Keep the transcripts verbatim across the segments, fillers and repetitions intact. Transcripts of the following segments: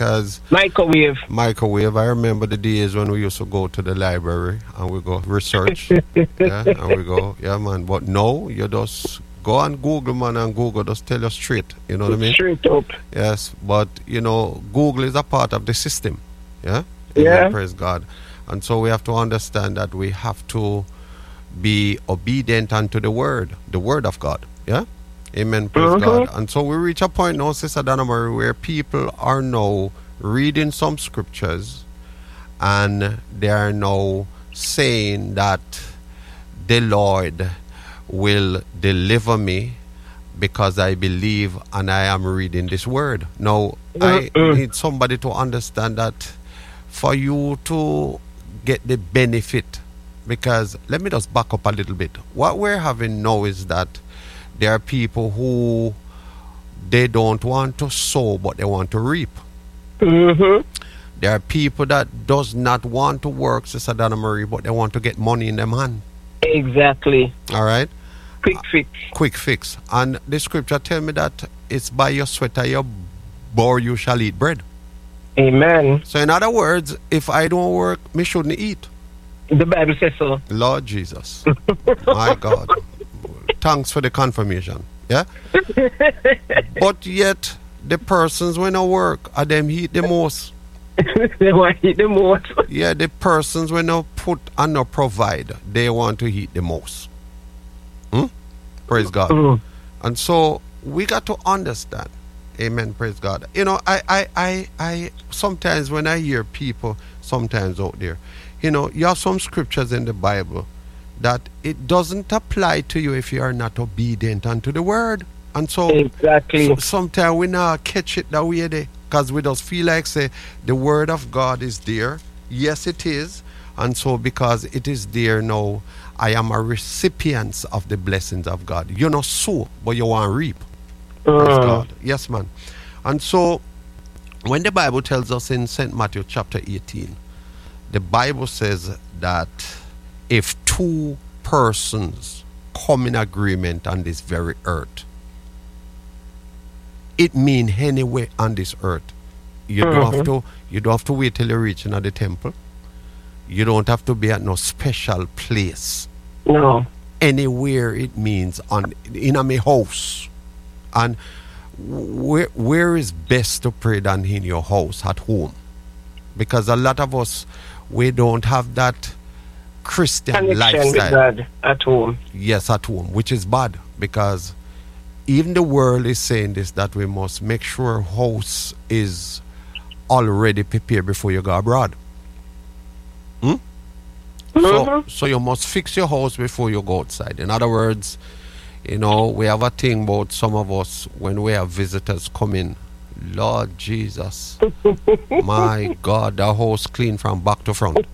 because Microwave. microwave. I remember the days when we used to go to the library and we go research. Yeah, and we go, yeah, man. But no, you just go on Google, man, and Google just tell you straight. You know what I mean? Straight up. Yes, but you know, Google is a part of the system. Yeah. Yeah. Amen, praise God. And so we have to understand that we have to be obedient unto the word, the word of God. Yeah. Amen, praise Mhm. God. And so we reach a point now, Sister Donna Marie, where people are now reading some scriptures and they are now saying that the Lord will deliver me because I believe and I am reading this word. Now, I Mm-mm. need somebody to understand that for you to get the benefit, because let me just back up a little bit. What we're having now is that there are people who they don't want to sow but they want to reap. Mm-hmm. There are people that does not want to work, Sister Donna Marie, but they want to get money in them hand. Exactly. All right? Quick fix. Quick fix. And the scripture tell me that it's by your sweat and your bore you shall eat bread. Amen. So in other words, if I don't work, me shouldn't eat. The Bible says so. Lord Jesus. My God. Thanks for the confirmation. Yeah? But yet, the persons when I work, are them eat the most. They want to eat the most. Yeah, the persons when I put and not provide, they want to eat the most. Hmm? Praise God. Mm. And so we got to understand. Amen. Praise God. You know, I, I, I, I sometimes when I hear people sometimes out there, you know, you have some scriptures in the Bible that it doesn't apply to you if you are not obedient unto the word. And so, Exactly. so sometimes we not catch it that way there because we just feel like say the word of God is there. Yes, it is. And so because it is there now, I am a recipient of the blessings of God. You know, sow, but you want to reap. Praise Mm. God. Yes, man. And so when the Bible tells us in Saint Matthew chapter eighteen, the Bible says that if two persons come in agreement on this very earth, it means anywhere on this earth. You don't Mhm. have to you don't have to wait till you reach into the temple. You don't have to be at no special place. No. Anywhere it means on in a me house. And where where is best to pray than in your house at home? Because a lot of us, we don't have that Christian Connection with lifestyle. God at home. Yes, at home, which is bad because even the world is saying this, that we must make sure house is already prepared before you go abroad. Hmm? So, Mhm. so you must fix your house before you go outside. In other words, you know, we have a thing about some of us when we have visitors come in. Lord Jesus, my God, the house clean from back to front.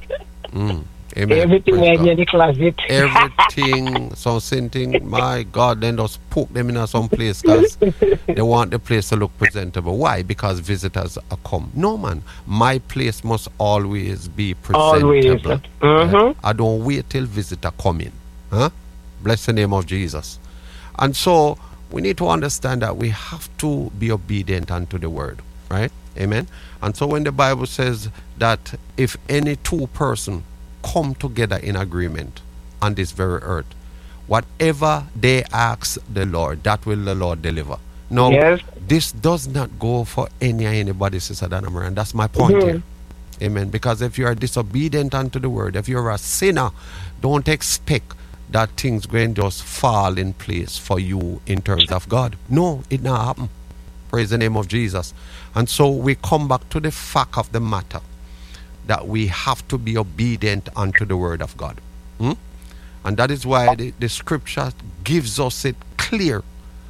Mm. Amen. Everything Praise right God. in the closet. Everything, some thing, my God, then just poke them in some place because they want the place to look presentable. Why? Because visitors are come. No, man, my place must always be presentable. Always. Mhm. I don't wait till visitor come in. Huh? Bless the name of Jesus. And so we need to understand that we have to be obedient unto the word, right? Amen. And so when the Bible says that if any two person come together in agreement on this very earth, whatever they ask the Lord, that will the Lord deliver. No, Yes. this does not go for any anybody, Sister Donna Marie, and that's my point Mhm. here. Amen. Because if you are disobedient unto the word, if you're a sinner, don't expect that things going to just fall in place for you in terms of God. No, it not happen. Praise the name of Jesus. And so we come back to the fact of the matter that we have to be obedient unto the word of God. Hmm? And that is why the, the scripture gives us it clear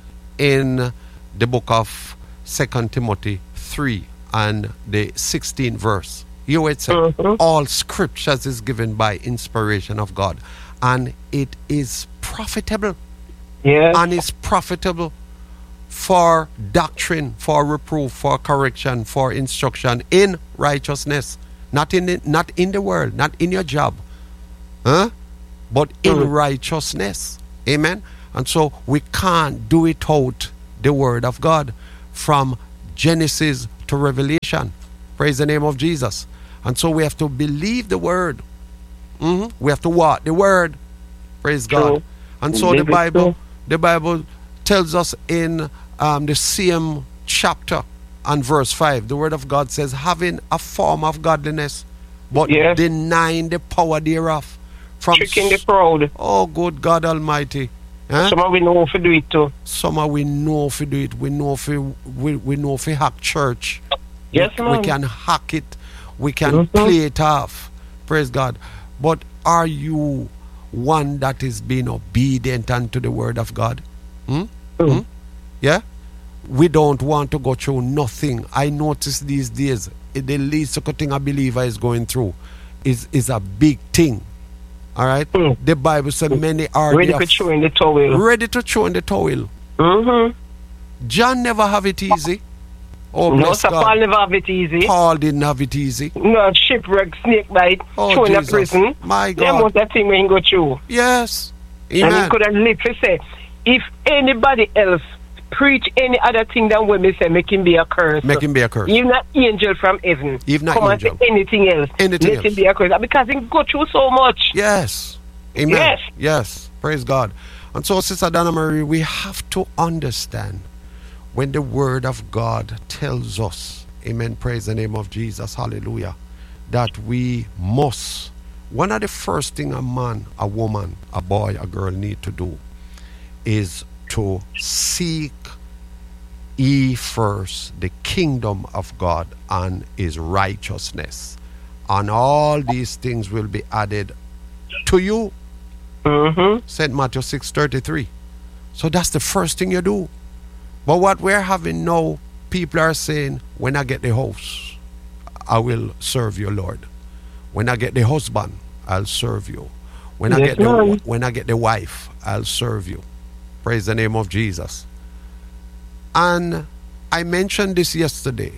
in the book of Second Timothy three and the sixteenth verse. Here it says, Mhm. all scriptures is given by inspiration of God, and it is profitable. Yes. And is profitable for doctrine, for reproof, for correction, for instruction in righteousness. Not in the, not in the world, not in your job, huh? But in Mm. righteousness. Amen. And so we can't do it out the word of God from Genesis to revelation. Praise the name of Jesus. And so we have to believe the word. hmm We have to walk the word. Praise God. True. And so the Live it Bible, too. the Bible tells us in um, the same chapter and verse five, the word of God says, having a form of godliness, but Yes. denying the power thereof. From Tricking the crowd. Oh, good God Almighty. Huh? Some of we know how to do it too. Somehow we know if we do it. We know if we, we, we know if we hack church. Yes, we, man. we can hack it. We can Mhm. play it off. Praise God. But are you one that is being obedient unto the word of God? Hmm? Mm. Hmm? Yeah? We don't want to go through nothing. I notice these days, eh, the least thing a believer is going through is, is a big thing. All right? Mm. The Bible said many are Ready there to throw in the towel. ready to throw in the towel. Mm-hmm. John never have it easy. Oh, No, bless sir, God. Paul never have it easy. Paul didn't have it easy. No, shipwreck, snake bite, Oh, thrown in a Jesus. prison. My Yeah, God. most of the thing we can go through. Yes. And he Amen. could have literally said, if anybody else preach any other thing than what me say, make him be a curse. Make him be a curse. Even not angel from heaven. Even not Come angel. and say anything else. Anything Let else. him be a curse. Because he go through so much. Yes. Amen. Yes. Yes. Praise God. And so, Sister Donna Marie, we have to understand when the word of God tells us, amen, praise the name of Jesus, hallelujah, that we must, one of the first thing a man, a woman, a boy, a girl need to do is to seek ye first the kingdom of God and his righteousness, and all these things will be added to you. Mm-hmm. Saint Matthew six thirty-three. So that's the first thing you do. But what we're having now, people are saying, when I get the house, I will serve you, Lord. When I get the husband, I'll serve you. When I Yes, get the Lord. when I get the wife, I'll serve you. Praise the name of Jesus. And I mentioned this yesterday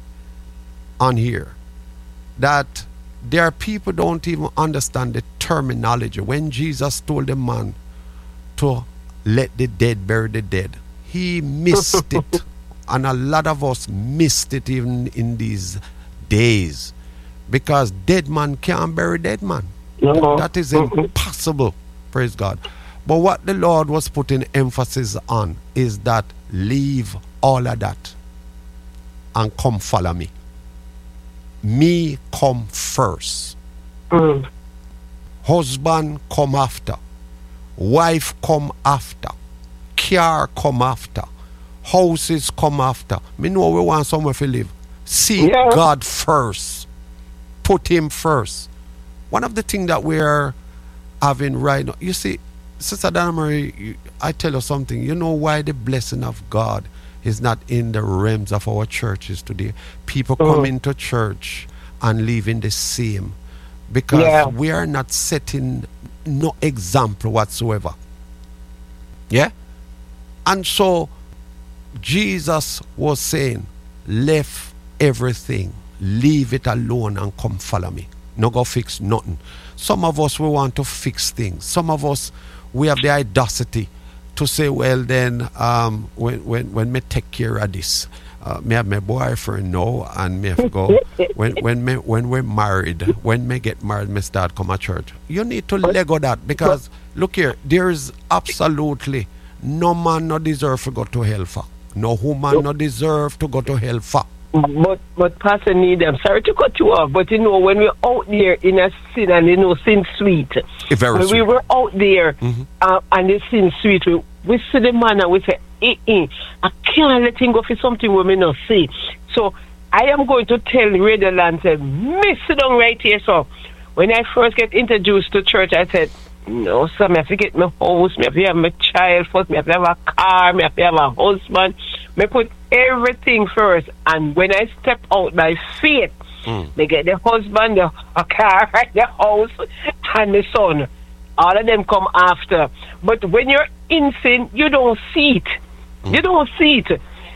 on here, that there are people don't even understand the terminology. When Jesus told the man to let the dead bury the dead, he missed it. And a lot of us missed it even in these days. Because dead man can't bury dead man. No. That is Mhm. impossible. Praise God. But what the Lord was putting emphasis on is that leave all of that and come follow me. Me come first. Mm. Husband come after. Wife come after. Car come after. Houses come after. Me know we want somewhere to live. Seek Yeah. God first. Put him first. One of the things that we're having right now, you see, Sister Donna Marie, you- I tell you something. You know why the blessing of God is not in the realms of our churches today? People Mhm. come into church and leaving the same, because Yeah. we are not setting no example whatsoever. Yeah? And so Jesus was saying, left everything, leave it alone and come follow me. No go fix nothing. Some of us, we want to fix things. Some of us, we have the audacity to say, well then, um, when, when, when me take care of this, uh, me have my boyfriend now, and me have to go, when, when, me, when we're married, when me get married, me start come to church. You need to let go that, because, look here, there is absolutely no man no deserve to go to hell for. No woman no deserve to go to hell for. But but Pastor Need, I'm sorry to cut you off, but you know, when we're out there in a sin, and you know, sin sweet. Eh, very when sweet. we were out there Mhm. uh, and the sin sweet, we, we see the man and we say, eh, eh, I can't let him go for something we may not see. So I am going to tell Radio Land, say, miss it down right here. So when I first get introduced to church, I said, no, sir, I have to get my house, I have to have my child first, I have to have a car, I have to have a husband. I put everything first, and when I step out by faith, Mm. they get the husband, the a car, the house, and the son. All of them come after. But when you're in sin, you don't see it. You don't see it.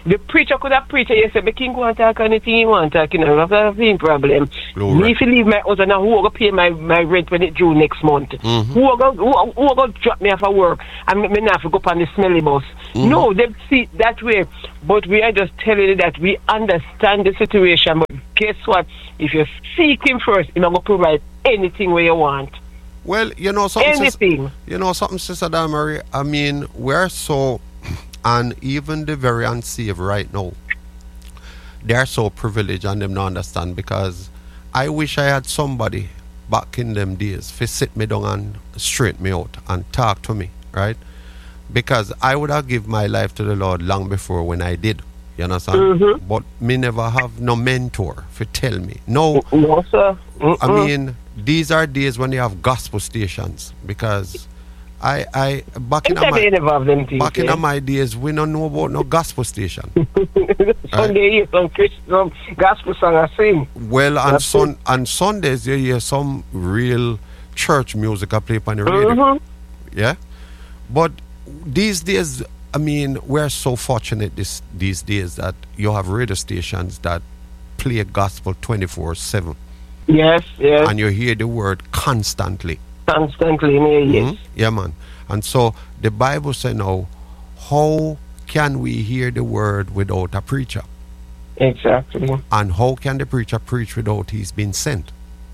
The preacher could have preached. You said, the king go and talk anything he want to talk. You know, that's a thing problem. Glory. Me if you leave my house and who will pay my, my rent when it due next month? Mm-hmm. Who will go, who, who will go drop me off of work and me not have to go up on the smelly bus? Mm-hmm. No, they see it that way. But we are just telling you that we understand the situation. But guess what? If you seek him first, he's not going to provide anything where you want. Well, you know something. Anything. Sister, you know something, Sister Damarie. I mean, we're so, and even the very unsaved right now, they're so privileged and them not understand, because I wish I had somebody back in them days to sit me down and straighten me out and talk to me, right? Because I would have given my life to the Lord long before when I did. You understand? Mm-hmm. But me never have no mentor to tell me. No, No, sir. Mm-mm. I mean, these are days when you have gospel stations, because I, I back in Ain't my, that any of them things, back yeah? in my days, we don't know about no gospel station. Sunday, hear some Christian, some gospel song I sing. Well, on That's sun on Sundays you hear some real church music I play on the radio. Mm-hmm. Yeah, but these days, I mean, we're so fortunate this these days that you have radio stations that play gospel twenty-four seven, Yes, yes. and you hear the word constantly. Constantly in here, yes. Mhm. Yeah, man. And so the Bible says now, how can we hear the word without a preacher? Exactly. And how can the preacher preach without he's been sent?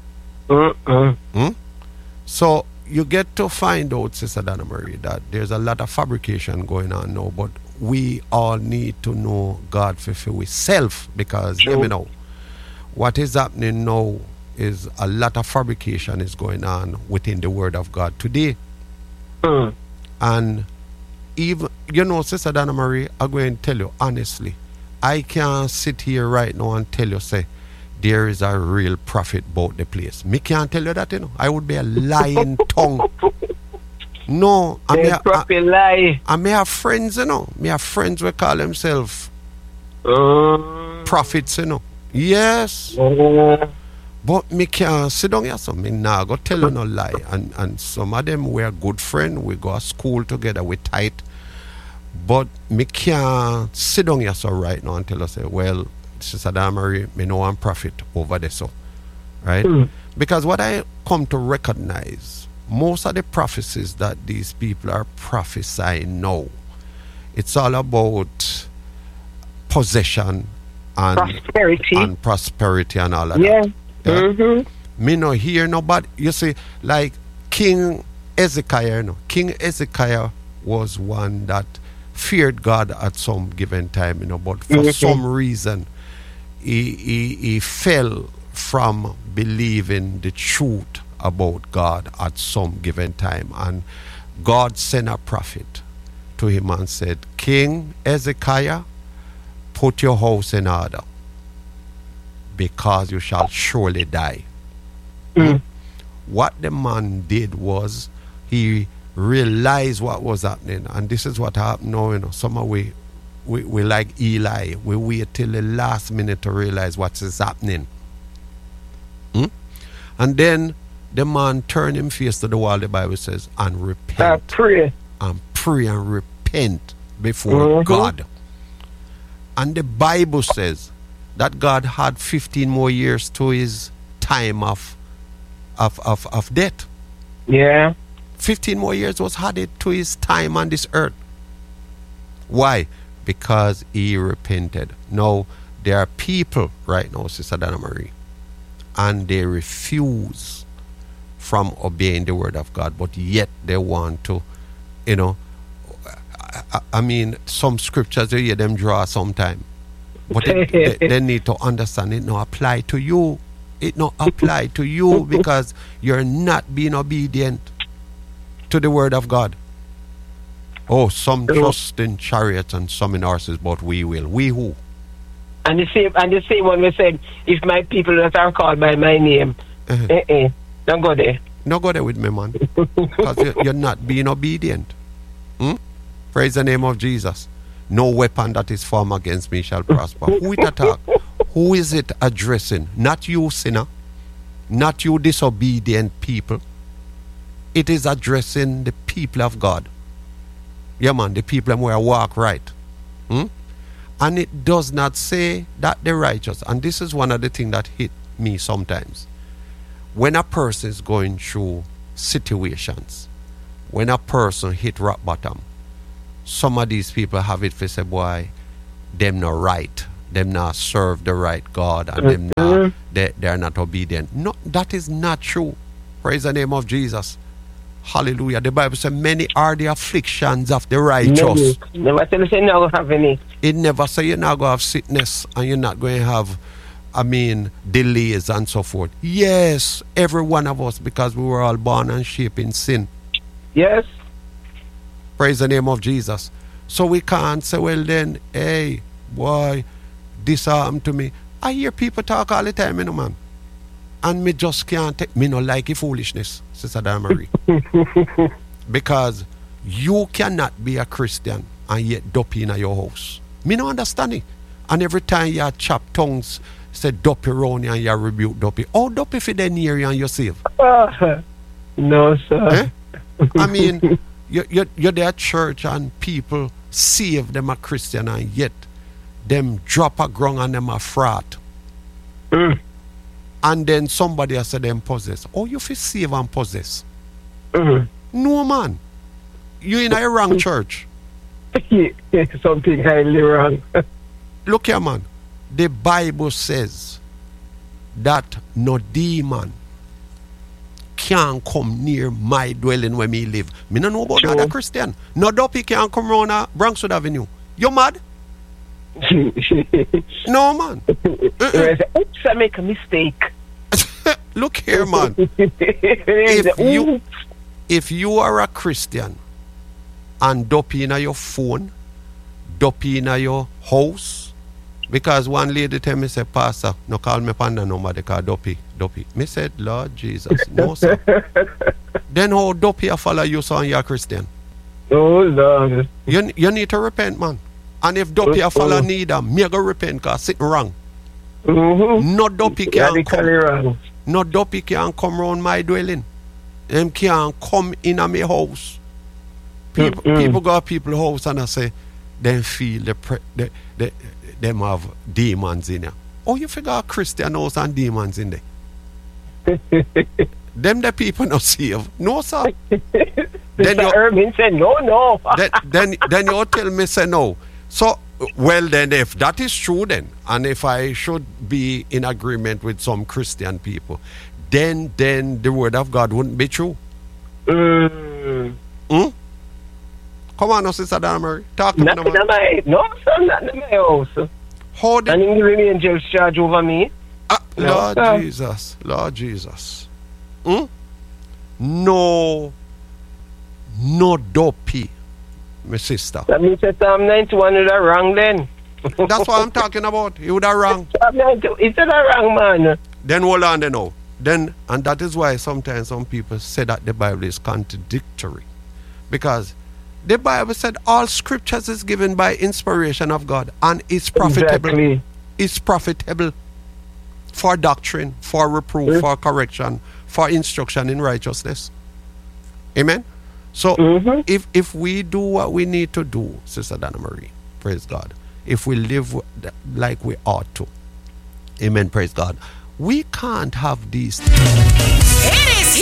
Mm-mm. Hmm? So you get to find out, Sister Damarie, that there's a lot of fabrication going on now, but we all need to know God for ourselves, because, True. hear me now, what is happening now is a lot of fabrication is going on within the Word of God today. Mm. And even, you know, Sister Damarie, I'm going to tell you honestly, I can't sit here right now and tell you, say, there is a real prophet about the place. Me can't tell you that, you know. I would be a lying tongue. No, I may, They ha- probably I, lie. I may have friends, you know. Me have friends who call themselves Mm. prophets, you know. Yes, Mm. but me can't sit down here, so me nah go tell you no lie. And and some of them we're good friends. We go to school together. We tight. But me can't sit down here so right now and tell us, say, well, Sister Damarie, me know I'm prophet over there, so right? Mm. Because what I come to recognize, most of the prophecies that these people are prophesying now, it's all about possession and Prosperity. and prosperity and all of Yeah. that. Yeah? Mm-hmm. Me no hear nobody. You see, like King Hezekiah, you know, King Hezekiah was one that feared God at some given time, you know, but for Mhm. some reason he, he he fell from believing the truth about God at some given time, and God sent a prophet to him and said, King Hezekiah, put your house in order, because you shall surely die. Mm. What the man did was he realized what was happening, and this is what happened now. You know, some of we, we we like Eli. We wait till the last minute to realize what is happening. Hmm? And then the man turned him face to the wall, the Bible says, and I repent pray. and pray and repent before Mhm. God. And the Bible says that God had fifteen more years to his time of of of, of death. Yeah. fifteen more years was added to his time on this earth. Why? Because he repented. Now, there are people right now, Sister Damarie, and they refuse from obeying the word of God, but yet they want to, you know, I, I mean, some scriptures you hear them draw sometime, but they, they, they need to understand it not apply to you. It not apply to you because you're not being obedient to the word of God. Oh, some trust in chariots and some in horses, but we will. We who? And the same, and the same one we said, if my people that are called by my name, Uh-huh. eh, eh, don't go there. No go there with me, man. Because you're, you're not being obedient. Hmm? Praise the name of Jesus. No weapon that is formed against me shall prosper. Who it attack? Who is it addressing? Not you, sinner. Not you, disobedient people. It is addressing the people of God. Yeah, man, the people who walk right. Hmm? And it does not say that the righteous, and this is one of the things that hit me sometimes. When a person is going through situations, when a person hit rock bottom, some of these people have it for say, boy, them not right. Them not serve the right God, and them not, they, they are not obedient. No, that is not true. Praise the name of Jesus. Hallelujah. The Bible says, many are the afflictions of the righteous. Never tell you you're not going to have any. It never say you're not going to have sickness and you're not going to have, I mean, delays and so forth. Yes, every one of us, because we were all born and shaped in sin. Yes. Praise the name of Jesus. So we can't say, well then, hey, boy, this happened to me. I hear people talk all the time, you know, man. And me just can't take, me no like it foolishness, Sister Damarie. Because you cannot be a Christian and yet dopey in your house. Me no understand it. And every time you chop tongues, say dopey around you and you rebuke dopey. Oh, dopey for the near you and you're saved. Uh, no, sir. Eh? I mean, you, you, you're there at church and people save them a Christian and yet them drop a ground and them a frat. Mm. And then somebody has said them possess. Oh, you feel save and possess. Mm. No, man. You in a wrong church. Something highly wrong. Look here, man. The Bible says that no demon can come near my dwelling where me live. Me no know about Sure. that, a Christian. No dopey can come around uh, Bronxwood Avenue. You mad? No, man. Uh-uh. Oops, I make a mistake. Look here, man. If you, if you are a Christian and dopey in your phone, dopey in your house, because one lady tell me, say, Pastor, no call me panda no matter call dopey, dopey. Me said, Lord Jesus, no sir. Then how dopey I follow you so you're a Christian? Oh, Lord. You, you need to repent, man. And if dopey I follow neither, me go repent because sitting wrong. Mm-hmm. No dopey can come. Wrong. No dopey can come around my dwelling. Them can come in a my house. People, Mm-mm. people go to people's house and I say, them feel the, pre- the, the them have demons in there. Oh, you figure a Christian house and demons in there? Them the people not saved. No, sir. Then you, Irvin said, no, no. then, then, then you tell me, say no. So, well then, if that is true then, and if I should be in agreement with some Christian people, then then the word of God wouldn't be true. Mm. Hmm? Come on, no, Sister Damarie. Talk to Not me. in now. my, no, sir, not in my house. How And did... you give me angels charge over me. Ah, No, Lord sir. Jesus. Lord Jesus. Hmm? No. No dopey, my sister. That means that Psalm ninety-one is a wrong then. That's what I'm talking about. You would have wrong. Psalm ninety-one, it's a wrong, man. Then hold on then now. Then, and that is why sometimes some people say that the Bible is contradictory. Because the Bible said all scriptures is given by inspiration of God and is profitable. Exactly. Is profitable for doctrine, for reproof, Yes. for correction, for instruction in righteousness. Amen? So, Mm-hmm. if if we do what we need to do, Sister Damarie, praise God, if we live w- th- like we ought to, amen, praise God, we can't have these things.